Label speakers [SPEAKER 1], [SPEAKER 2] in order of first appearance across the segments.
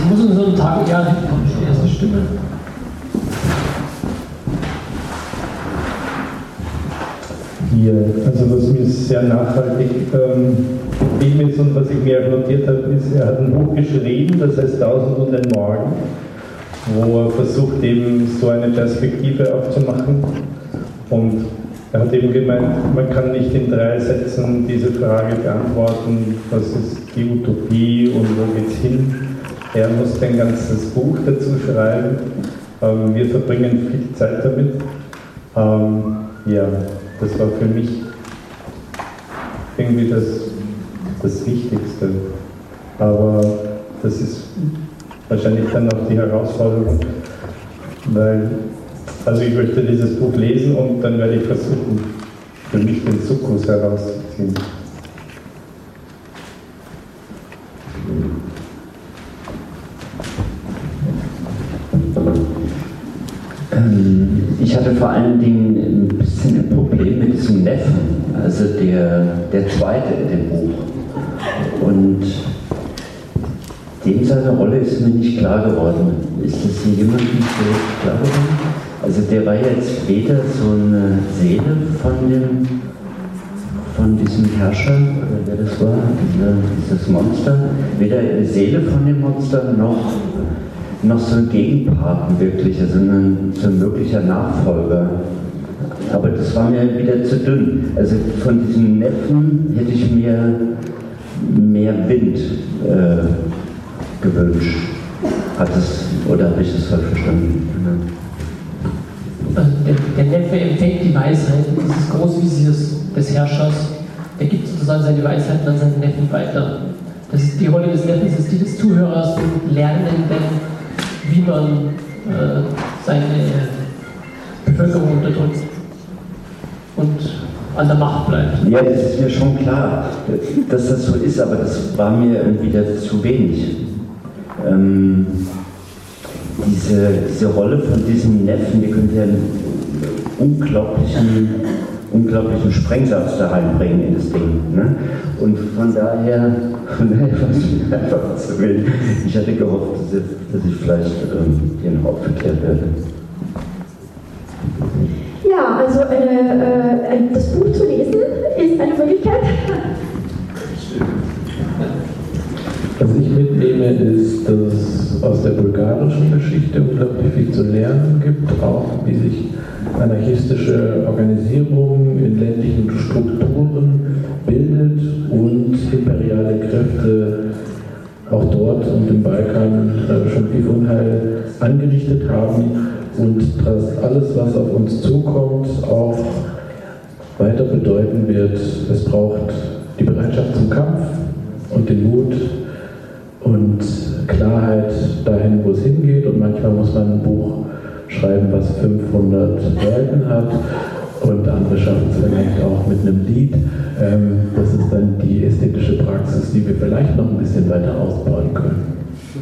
[SPEAKER 1] muss in so einem Tag ja hinkommen, die erste Stimme.
[SPEAKER 2] Hier, also was mir sehr nachhaltig gegeben ist und was ich mir notiert habe, ist, er hat ein Buch geschrieben, das heißt 1001 Morgen, wo er versucht eben so eine Perspektive aufzumachen, und er hat eben gemeint, man kann nicht in 3 Sätzen diese Frage beantworten, was ist die Utopie und wo geht's hin. Er muss ein ganzes Buch dazu schreiben. Wir verbringen viel Zeit damit. Ja, das war für mich irgendwie das Wichtigste. Aber das ist wahrscheinlich dann auch die Herausforderung, weil, also ich möchte dieses Buch lesen und dann werde ich versuchen, für mich den Sukkus herauszuziehen.
[SPEAKER 3] Ich hatte vor allen Dingen ein bisschen ein Problem mit diesem Neffen, also der Zweite in dem Buch. Und dem seine Rolle ist mir nicht klar geworden. Ist das hier jemandem so klar geworden? Also der war jetzt weder so eine Seele von diesem Herrscher, oder wer das war, dieses Monster, weder eine Seele von dem Monster noch so ein Gegenpart wirklich, also so ein möglicher Nachfolger. Aber das war mir wieder zu dünn. Also von diesem Neffen hätte ich mir mehr Wind gewünscht. Oder habe ich das falsch verstanden?
[SPEAKER 1] Also der Neffe empfängt die Weisheiten dieses Großviziers des Herrschers. Er gibt sozusagen seine Weisheiten an seinen Neffen weiter. Das ist die Rolle des Neffens, ist die des Zuhörers und Lernenden, wie man seine Bevölkerung unterdrückt und an der Macht bleibt.
[SPEAKER 3] Ja, das ist mir schon klar, dass das so ist, aber das war mir wieder zu wenig. Diese Rolle von diesem Neffen, die könnte ja einen unglaublichen Sprengsatz da reinbringen in das Ding. Ne? Und von daher war es mir einfach zu wenig. Ich hatte gehofft, dass ich vielleicht hier noch aufgeklärt werde.
[SPEAKER 4] Ja, also das Buch zu lesen ist eine Möglichkeit.
[SPEAKER 2] Was ich mitnehme, ist, dass es aus der bulgarischen Geschichte unglaublich viel zu lernen gibt, auch wie sich anarchistische Organisierung in ländlichen Strukturen bildet und imperiale Kräfte auch dort und im Balkan schon viel Unheil angerichtet haben und dass alles, was auf uns zukommt, auch weiter bedeuten wird, es braucht die Bereitschaft zum Kampf und den Mut und Klarheit dahin, wo es hingeht, und manchmal muss man ein Buch schreiben, was 500 Seiten hat, und andere schaffen es vielleicht auch mit einem Lied. Das ist dann die ästhetische Praxis, die wir vielleicht noch ein bisschen weiter ausbauen können.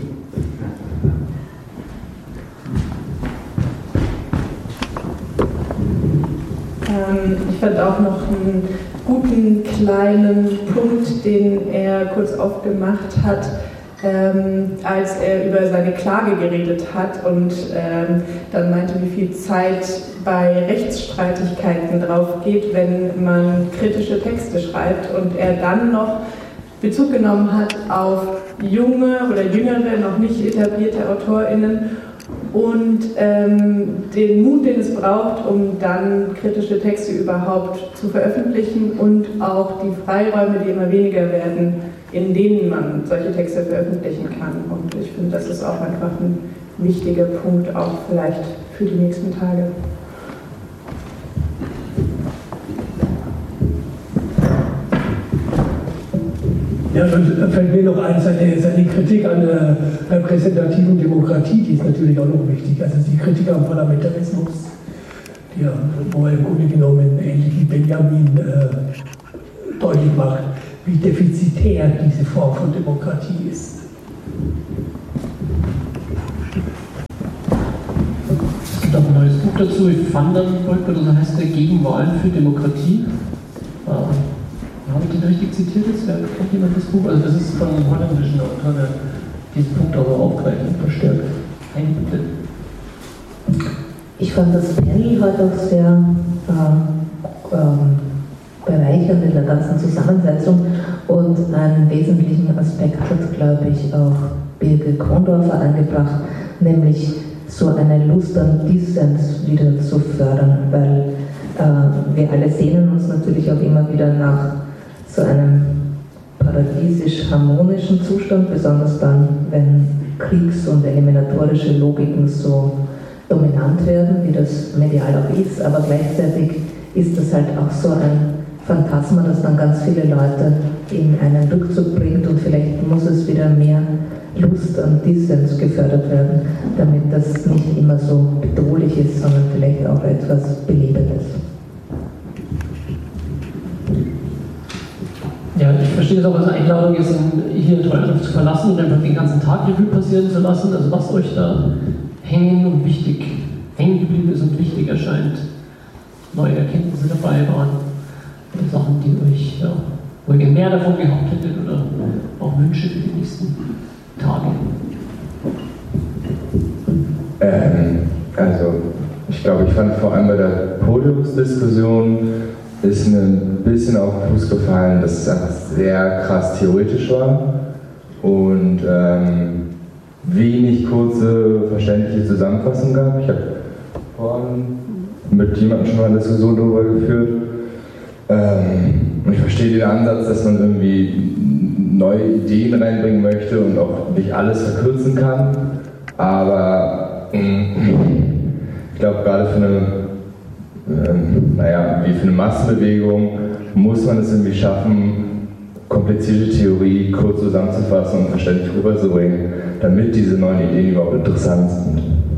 [SPEAKER 5] Ich fand auch noch einen guten kleinen Punkt, den er kurz aufgemacht hat, als er über seine Klage geredet hat und dann meinte, wie viel Zeit bei Rechtsstreitigkeiten drauf geht, wenn man kritische Texte schreibt, und er dann noch Bezug genommen hat auf junge oder jüngere, noch nicht etablierte AutorInnen und den Mut, den es braucht, um dann kritische Texte überhaupt zu veröffentlichen, und auch die Freiräume, die immer weniger werden, in denen man solche Texte veröffentlichen kann. Und ich finde, das ist auch einfach ein wichtiger Punkt, auch vielleicht für die nächsten Tage.
[SPEAKER 6] Ja, dann fällt mir noch ein, seine Kritik an der repräsentativen Demokratie, die ist natürlich auch noch wichtig. Also die Kritik am Parlamentarismus, wo er im Grunde genommen ähnlich wie Benjamin deutlich macht, wie defizitär diese Form von Demokratie ist.
[SPEAKER 1] Es gibt auch ein neues Buch dazu, Vandenbrück oder so heißt der, Gegen Wahlen für Demokratie. Habe ich den richtig zitiert jetzt? Kennt jemand das Buch? Also das ist von einem holländischen Autor, der diesen Punkt auch aufgreifen und verstärkt einbindet.
[SPEAKER 7] Ich fand das Panel heute auch sehr bereichernd in der ganzen Zusammensetzung und einen wesentlichen Aspekt hat, glaube ich, auch Birgit Krondorfer angebracht, nämlich so eine Lust an Dissens wieder zu fördern, weil wir alle sehnen uns natürlich auch immer wieder nach so einem paradiesisch-harmonischen Zustand, besonders dann, wenn Kriegs- und eliminatorische Logiken so dominant werden, wie das medial auch ist, aber gleichzeitig ist das halt auch so ein Phantasma, das dann ganz viele Leute in einen Rückzug bringt und vielleicht muss es wieder mehr Lust an Dissens gefördert werden, damit das nicht immer so bedrohlich ist, sondern vielleicht auch etwas Belebendes.
[SPEAKER 1] Ja, ich verstehe es auch als Einladung, jetzt hier in Treuhandhof zu verlassen und einfach den ganzen Tag Revue passieren zu lassen, also was euch da hängen geblieben ist und wichtig erscheint. Neue Erkenntnisse dabei waren oder Sachen, die euch, ja, wo ihr mehr davon gehabt hättet oder auch Wünsche für die nächsten Tage.
[SPEAKER 8] Also, ich glaube, ich fand vor allem bei der Podiumsdiskussion ist mir ein bisschen auf den Fuß gefallen, dass es einfach sehr krass theoretisch war und wenig kurze, verständliche Zusammenfassungen gab. Ich habe vorhin mit jemandem schon mal eine Diskussion darüber geführt. Und ich verstehe den Ansatz, dass man irgendwie neue Ideen reinbringen möchte und auch nicht alles verkürzen kann. Aber ich glaube, gerade für eine Massenbewegung muss man es irgendwie schaffen, komplizierte Theorie kurz zusammenzufassen und verständlich rüberzubringen, damit diese neuen Ideen überhaupt interessant sind.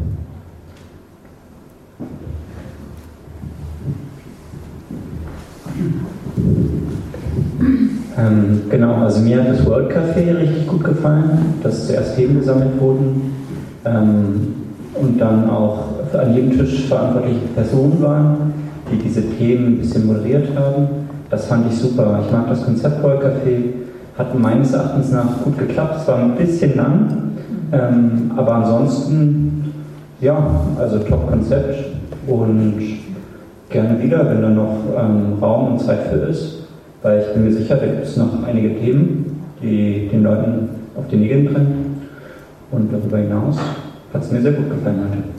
[SPEAKER 9] Genau, also mir hat das World Café richtig gut gefallen, dass zuerst Themen gesammelt wurden und dann auch an jedem Tisch verantwortliche Personen waren, die diese Themen ein bisschen moderiert haben. Das fand ich super. Ich mag das Konzept World Café, hat meines Erachtens nach gut geklappt. Es war ein bisschen lang, aber ansonsten, ja, also Top-Konzept und gerne wieder, wenn da noch Raum und Zeit für ist. Weil ich bin mir sicher, da gibt es noch einige Themen, die den Leuten auf die Nägel brennen. Und darüber hinaus hat es mir sehr gut gefallen heute.